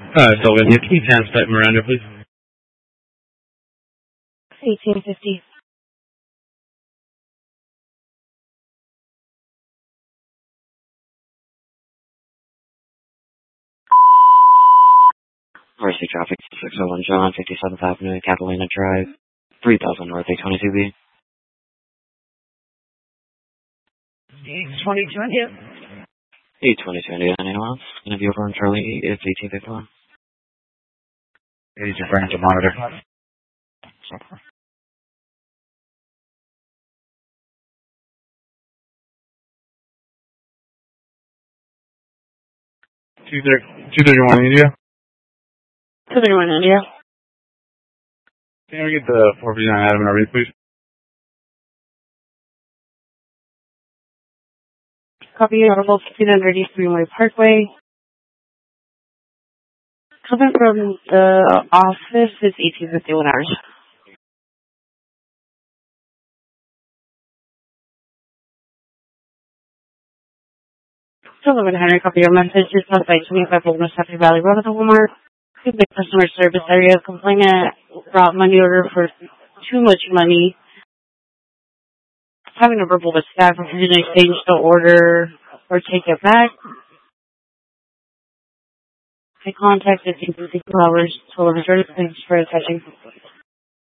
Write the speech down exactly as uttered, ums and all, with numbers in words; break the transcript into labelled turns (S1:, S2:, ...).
S1: Uh, Sylvania, can you transport Miranda, please?
S2: eighteen fifty.
S3: Mercy traffic, six oh one John, fifty-seventh Avenue, Catalina Drive, three thousand North, eight twenty-two B.
S2: eight twenty-two India.
S3: eight twenty-two India, anyone else? Gonna be over on Charlie, it's eighteen fifty-one.
S1: Agent Brandon to monitor. two thirty-one India.
S2: two thirty-one India.
S1: Can we get the four fifty-nine Adam and R V, please?
S2: Copy Audible fifteen hundred East Greenway Parkway. Coming from the office is eighteen fifty-one hours. Sullivan Henry, copy your message. It's not by twenty-five Wilderness Happy Valley Road at the Walmart. Good big customer service area. Complainant brought money order for too much money. Having a verbal with staff if you didn't exchange the order or take it back. I contacted you for six hours. Sullivan, thanks for attaching.